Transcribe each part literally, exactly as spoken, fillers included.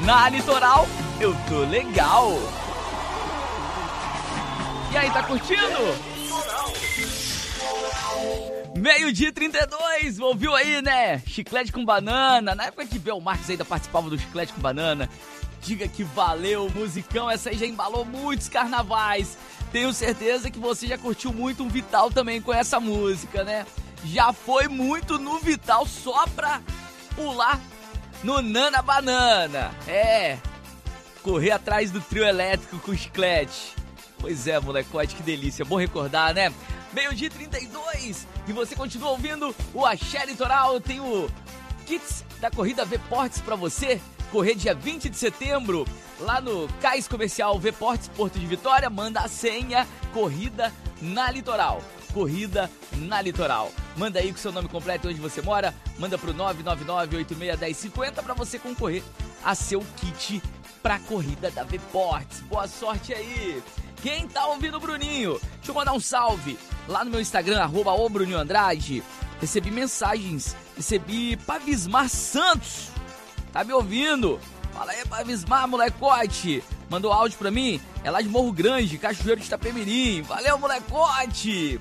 Na Litoral, eu tô legal. E aí, tá curtindo? Meio-dia e trinta e dois, ouviu aí, né? Chiclete com banana. Na época que Bel Marques ainda participava do Chiclete com banana. Diga que valeu, musicão. Essa aí já embalou muitos carnavais. Tenho certeza que você já curtiu muito um Vital também com essa música, né? Já foi muito no Vital só pra pular no Nana Banana. É, correr atrás do trio elétrico com chiclete. Pois é, molecote, que delícia. Bom recordar, né? Meio-dia e trinta e dois. E você continua ouvindo o Axé Litoral. Tem o kits da Corrida V-Portes pra você. Correr dia vinte de setembro, lá no Cais Comercial V-Portes, Porto de Vitória. Manda a senha Corrida na Litoral. Corrida na Litoral. Manda aí com o seu nome completo e onde você mora. Manda pro nove nove nove, oito seis um zero, cinco zero pra você concorrer a seu kit pra Corrida da V-Portes. Boa sorte aí. Quem tá ouvindo o Bruninho? Deixa eu mandar um salve lá no meu Instagram, arroba o Bruninho Andrade. Recebi mensagens, recebi Pavismar Santos. Tá me ouvindo? Fala aí, Pavismar, molecote. Mandou áudio pra mim, é lá de Morro Grande, Cachoeiro de Itapemirim. Valeu, molecote.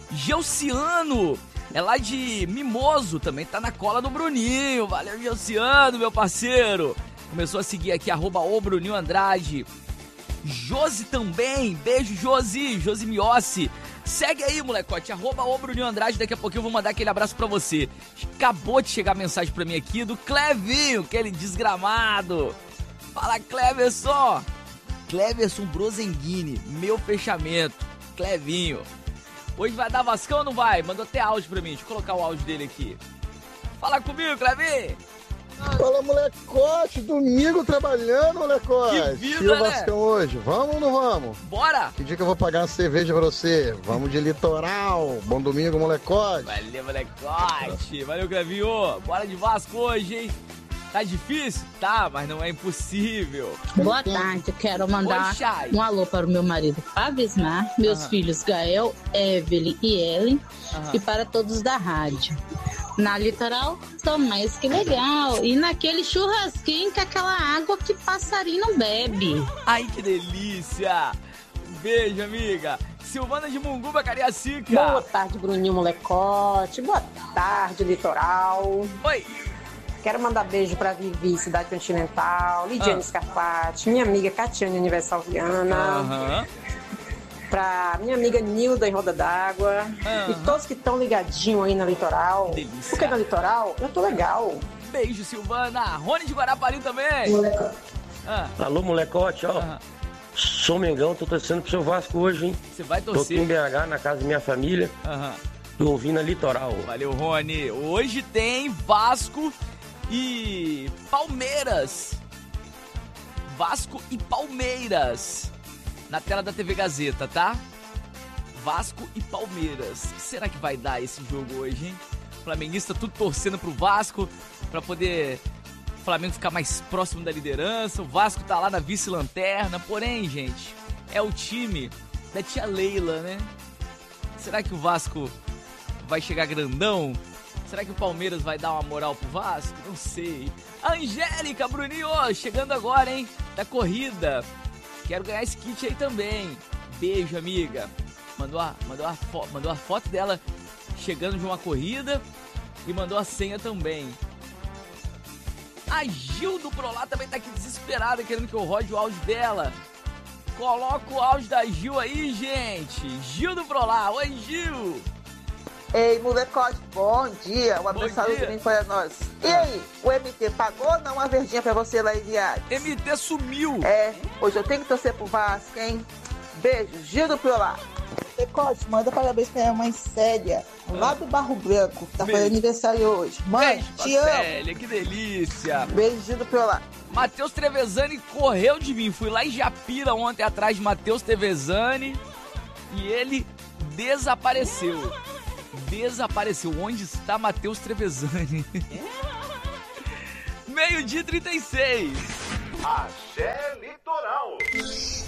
Geuciano, é lá de Mimoso, também tá na cola do Bruninho. Valeu, Geuciano, meu parceiro. Começou a seguir aqui, arroba o Bruninho Andrade. Josi também, beijo Josi, Josi Miossi. Segue aí, molecote, arroba o Bruninho Andrade. Daqui a pouquinho eu vou mandar aquele abraço pra você. Acabou de chegar a mensagem pra mim aqui do Clevinho, aquele desgramado. Fala, Cleverson. Cleverson Brosenghini, meu fechamento. Clevinho. Hoje vai dar Vascão ou não vai? Mandou até áudio pra mim, deixa eu colocar o áudio dele aqui. Fala comigo, Clevinho. Fala, molecote, domingo trabalhando, molecote. Que vida, e o né? Vascão hoje, vamos ou não vamos? Bora! Que dia que eu vou pagar uma cerveja pra você? Vamos de Litoral. Bom domingo, molecote. Valeu, molecote. Valeu, Clevinho. Bora de Vasco hoje, hein? Tá difícil? Tá, mas não é impossível. Boa tarde, quero mandar Oi, um alô para o meu marido Pavismar, meus Aham. filhos Gael, Evelyn e Ellen, Aham. e para todos da rádio. Na Litoral, tô mais que legal. E naquele churrasquinho com aquela água que passarinho não bebe. Ai, que delícia. Um beijo, amiga. Silvana de Munguba, Cariacica. Boa tarde, Bruninho Molecote. Boa tarde, Litoral. Oi. Quero mandar beijo pra Vivi, Cidade Continental, Lidiane Ah. Scarpati, minha amiga Catiane Universal Viana, Aham. pra minha amiga Nilda em Roda d'Água, Aham. e todos que estão ligadinhos aí na Litoral. Que delícia. Porque na Litoral eu tô legal. Beijo, Silvana. Rony de Guarapari também. Ah, Alô, molecote, ó. aham. Sou Mengão, tô torcendo pro seu Vasco hoje, hein? Você vai Tô aqui em torcer. B H, na casa da minha família, Aham. tô ouvindo a Litoral. Valeu, Rony. Hoje tem Vasco e Palmeiras. Vasco e Palmeiras. Na tela da T V Gazeta, tá? Vasco e Palmeiras. O que será que vai dar esse jogo hoje, hein? Flamenguista tudo torcendo pro Vasco pra poder o Flamengo ficar mais próximo da liderança. O Vasco tá lá na vice-lanterna. Porém, gente, é o time da tia Leila, né? Será que o Vasco vai chegar grandão? Será que o Palmeiras vai dar uma moral pro Vasco? Não sei. Angélica, Bruninho, chegando agora, hein? Da corrida. Quero ganhar esse kit aí também. Beijo, amiga. Mandou a, mandou a, fo- mandou a foto dela chegando de uma corrida e mandou a senha também. A Gil do Prolá também tá aqui desesperada, querendo que eu rode o áudio dela. Coloca o áudio da Gil aí, gente. Gil do Prolá. Oi, Gil. Ei, molecote, bom dia. Uma Bom abençoada dia. domingo para nós. E Ah. aí, o M T pagou ou não uma verdinha pra você lá em Viagem? M T sumiu. É, hoje eu tenho que torcer pro Vasco, hein? Beijo, Gil do Piolá. Molecote, manda parabéns pra minha mãe Célia, lá do Barro Branco, que tá Beijo. fazendo aniversário hoje. Mãe, Beijo pra te amo. Célia, que delícia. Beijo, Gil do Piolá. Matheus Trevezani correu de mim. Fui lá em Japira ontem atrás de Matheus Trevezani e ele desapareceu. Desapareceu. Onde está Matheus Trevezani? Meio-dia e trinta e seis. Axé Litoral.